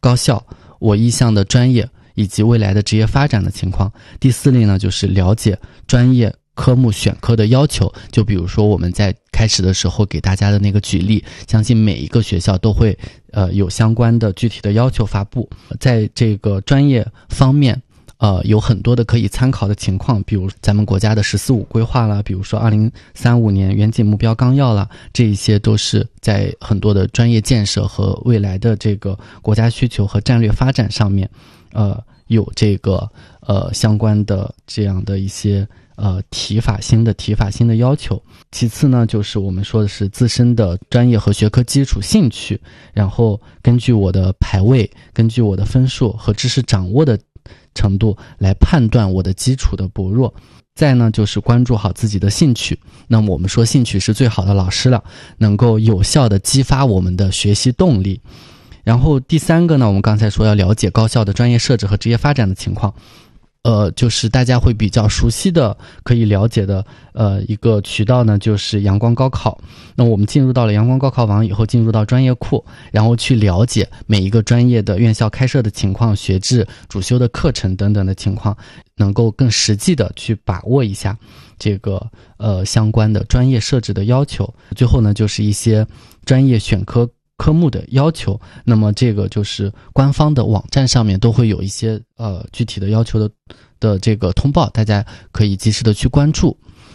高校、我意向的专业以及未来的职业发展的情况。第4类呢，就是了解专业科目选科的要求，就比如说我们在开始的时候给大家的那个举例，相信每一个学校都会有相关的具体的要求发布。在这个专业方面有很多的可以参考的情况，比如咱们国家的“14-5”规划啦，比如说2035年远景目标纲要啦，这一些都是在很多的专业建设和未来的这个国家需求和战略发展上面有这个相关的这样的一些体法新的要求。其次呢，就是我们说的是自身的专业和学科基础兴趣，然后根据我的排位，根据我的分数和知识掌握的程度来判断我的基础的薄弱。再呢，就是关注好自己的兴趣。那么我们说兴趣是最好的老师了，能够有效的激发我们的学习动力。然后第3个呢，我们刚才说要了解高校的专业设置和职业发展的情况。就是大家会比较熟悉的可以了解的一个渠道呢，就是阳光高考。那我们进入到了阳光高考网以后，进入到专业库，然后去了解每一个专业的院校开设的情况、学制、主修的课程等等的情况，能够更实际的去把握一下这个相关的专业设置的要求。最后呢，就是一些专业选科目的要求，那么这个就是官方的网站上面都会有一些具体的要求的这个通报，大家可以及时的去关注。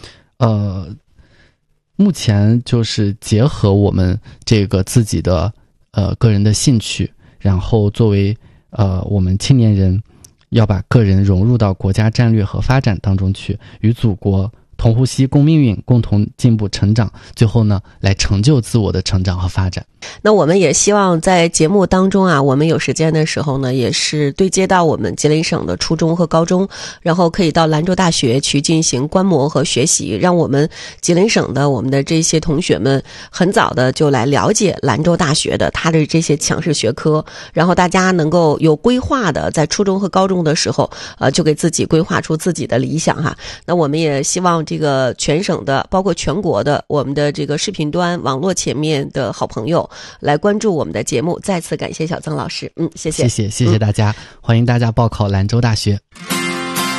目前就是结合我们这个自己的个人的兴趣，然后作为我们青年人要把个人融入到国家战略和发展当中去，与祖国同呼吸共命运，共同进步成长，最后呢来成就自我的成长和发展。 那我们也希望在节目当中啊，我们有时间的时候呢，也是对接到我们吉林省的初中和高中，然后可以到兰州大学去进行观摩和学习，让我们吉林省的我们的这些同学们很早的就来了解兰州大学的它的这些强势学科，然后大家能够有规划的在初中和高中的时候就给自己规划出自己的理想哈。那我们也希望这个全省的包括全国的我们的这个视频端网络前面的好朋友来关注我们的节目。再次感谢小曾老师，谢谢大家，欢迎大家报考兰州大学。